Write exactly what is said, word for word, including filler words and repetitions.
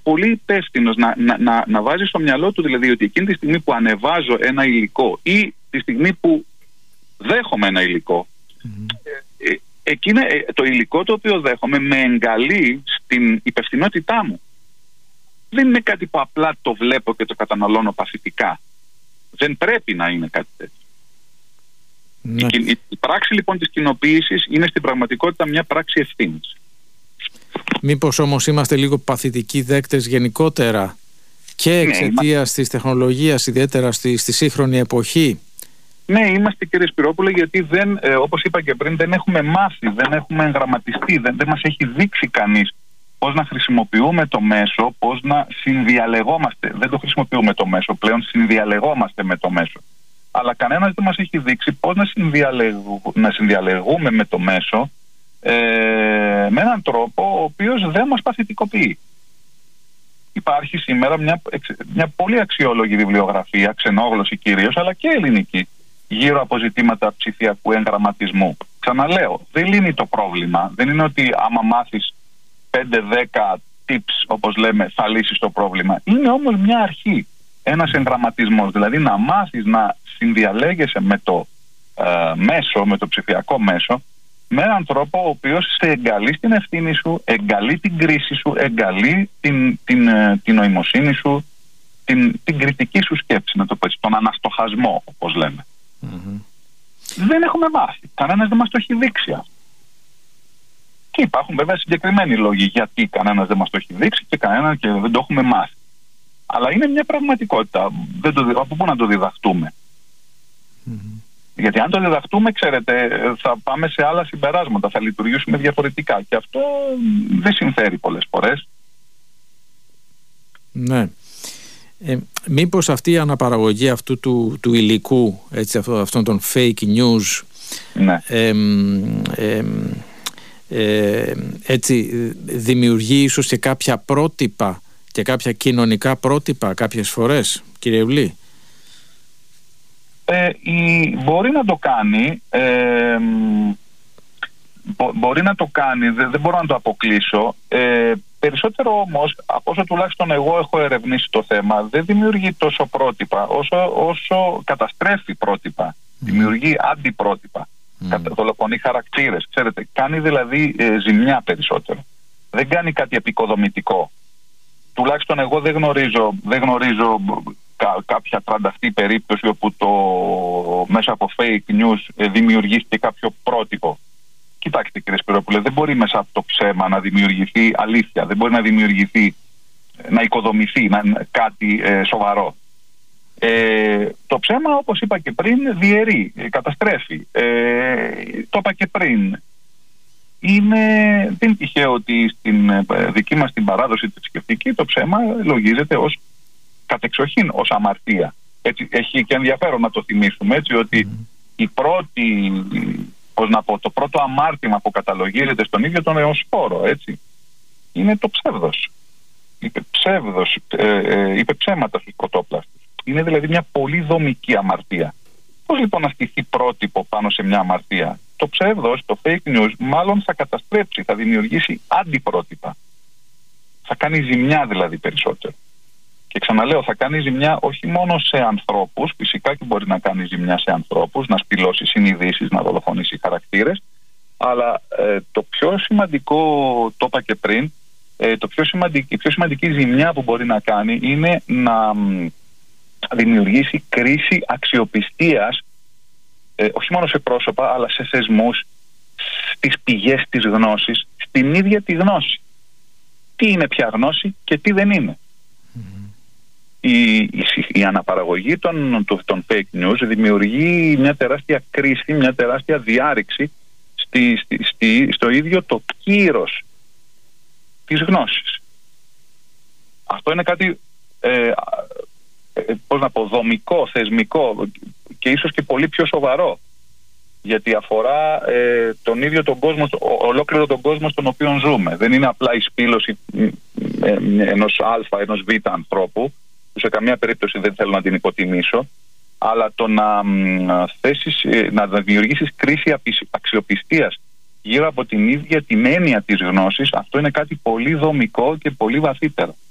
πολύ υπεύθυνος να, να, να, να βάζει στο μυαλό του δηλαδή ότι εκείνη τη στιγμή που ανεβάζω ένα υλικό ή τη στιγμή που δέχομαι ένα υλικό, mm-hmm. ε, ε, εκείνο, ε, το υλικό το οποίο δέχομαι με εγκαλεί στην υπευθυνότητά μου. Δεν είναι κάτι που απλά το βλέπω και το καταναλώνω παθητικά. Δεν πρέπει να είναι κάτι τέτοιο. Ναι. Η, η, η πράξη λοιπόν της κοινοποίησης είναι στην πραγματικότητα μια πράξη ευθύνης. Μήπως όμως είμαστε λίγο παθητικοί δέκτες γενικότερα και εξαιτίας ναι, της τεχνολογίας, ιδιαίτερα στη, στη σύγχρονη εποχή? Ναι, είμαστε, κύριε Σπυρόπουλε, γιατί δεν, ε, όπως είπα και πριν, δεν έχουμε μάθει, δεν έχουμε εγγραμματιστεί, δεν, δεν μας έχει δείξει κανείς πώς να χρησιμοποιούμε το μέσο, πώς να συνδιαλεγόμαστε. Δεν το χρησιμοποιούμε το μέσο πλέον, συνδιαλεγόμαστε με το μέσο. Αλλά κανένας δεν μας έχει δείξει πώς να, συνδιαλεγου, να συνδιαλεγούμε με το μέσο ε, με έναν τρόπο ο οποίος δεν μας παθητικοποιεί. Υπάρχει σήμερα μια, μια πολύ αξιόλογη βιβλιογραφία, ξενόγλωση κυρίως, αλλά και ελληνική, γύρω από ζητήματα ψηφιακού εγγραμματισμού. Ξαναλέω, δεν λύνει το πρόβλημα. Δεν είναι ότι άμα μάθεις πέντε δέκα tips, όπως λέμε, θα λύσεις το πρόβλημα. Είναι όμως μια αρχή, ένας εγγραμματισμός. Δηλαδή να μάθεις να συνδιαλέγεσαι με το ε, μέσο, με το ψηφιακό μέσο, με έναν τρόπο ο οποίος σε εγκαλεί στην ευθύνη σου, εγκαλεί την κρίση σου, εγκαλεί την, την, την, την νοημοσύνη σου, την, την κριτική σου σκέψη, να το πω έτσι, τον αναστοχασμό, όπως λέμε. Mm-hmm. Δεν έχουμε μάθει. Κανένας δεν μας το έχει δείξει αυτό. Και υπάρχουν βέβαια συγκεκριμένοι λόγοι γιατί κανένας δεν μας το έχει δείξει και κανένα και δεν το έχουμε μάθει. Αλλά είναι μια πραγματικότητα. Δεν το, από πού να το διδαχτούμε? Mm-hmm. Γιατί αν το διδαχτούμε, ξέρετε, θα πάμε σε άλλα συμπεράσματα, θα λειτουργήσουμε διαφορετικά. Και αυτό δεν συμφέρει πολλές φορές. Ναι. Ε, μήπως αυτή η αναπαραγωγή αυτού του, του υλικού, έτσι, αυτό, αυτών των fake news, ναι. ε, ε, ε, έτσι, δημιουργεί ίσως και κάποια πρότυπα και κάποια κοινωνικά πρότυπα κάποιες φορές, κύριε Ιουλή? Ε, η, μπορεί να το κάνει, ε, μπο, μπορεί να το κάνει, δεν, δεν μπορώ να το αποκλείσω. Ε, περισσότερο όμως, από όσο τουλάχιστον εγώ έχω ερευνήσει το θέμα, δεν δημιουργεί τόσο πρότυπα όσο, όσο καταστρέφει πρότυπα, mm. δημιουργεί αντιπρότυπα, mm. δολοφονεί χαρακτήρες, ξέρετε, κάνει δηλαδή ε, ζημιά περισσότερο. Δεν κάνει κάτι επικοδομητικό. Τουλάχιστον εγώ δεν γνωρίζω, δεν γνωρίζω κα, κάποια τρανταχτή περίπτωση όπου το, μέσα από fake news ε, δημιουργήθηκε κάποιο πρότυπο. Κοιτάξτε, κύριε Σπυρόπουλε, δεν μπορεί μέσα από το ψέμα να δημιουργηθεί αλήθεια, δεν μπορεί να δημιουργηθεί, να οικοδομηθεί να, κάτι ε, σοβαρό. Ε, το ψέμα, όπως είπα και πριν, διαιρεί, καταστρέφει. Ε, το είπα και πριν. Είναι, δεν είναι τυχαίο ότι στην ε, δική μας την παράδοση τη θρησκευτική το ψέμα λογίζεται ως κατεξοχήν ως αμαρτία. Έτσι, έχει και ενδιαφέρον να το θυμίσουμε, έτσι, ότι mm. η πρώτη, πώς να πω, το πρώτο αμάρτημα που καταλογίζεται στον ίδιο τον αιωσφόρο, έτσι, είναι το ψεύδος. Είπε ψεύδος, ε, ε, είπε ψέματα στους πρωτόπλαστους. Είναι δηλαδή μια πολύ δομική αμαρτία. Πώς λοιπόν να στηθεί πρότυπο πάνω σε μια αμαρτία? Το ψεύδος, το fake news, μάλλον θα καταστρέψει, θα δημιουργήσει αντιπρότυπα. Θα κάνει ζημιά δηλαδή περισσότερο. Και ξαναλέω, θα κάνει ζημιά όχι μόνο σε ανθρώπους, φυσικά και μπορεί να κάνει ζημιά σε ανθρώπους, να σπηλώσει συνειδήσεις, να δολοφονήσει χαρακτήρες, αλλά ε, το πιο σημαντικό, το είπα και πριν, ε, το πιο σημαντική, η πιο σημαντική ζημιά που μπορεί να κάνει είναι να μ, δημιουργήσει κρίση αξιοπιστίας, ε, όχι μόνο σε πρόσωπα, αλλά σε θεσμούς, στις πηγές της γνώσης, στην ίδια τη γνώση. Τι είναι πια γνώση και τι δεν είναι. Η, η, η αναπαραγωγή των, των fake news δημιουργεί μια τεράστια κρίση, μια τεράστια διάρρηξη στη, στη, στη, στο ίδιο το κύρος της γνώσης. Αυτό είναι κάτι ε, ε, πώς να πω, δομικό, θεσμικό και ίσως και πολύ πιο σοβαρό, γιατί αφορά ε, τον ίδιο τον κόσμο, ολόκληρο τον κόσμο στον οποίο ζούμε. Δεν είναι απλά η σπήλωση ε, ενός α, ενός β ανθρώπου, που σε καμία περίπτωση δεν θέλω να την υποτιμήσω, αλλά το να, θέσεις, να δημιουργήσεις κρίση αξιοπιστίας γύρω από την ίδια την έννοια της γνώσης, αυτό είναι κάτι πολύ δομικό και πολύ βαθύτερο.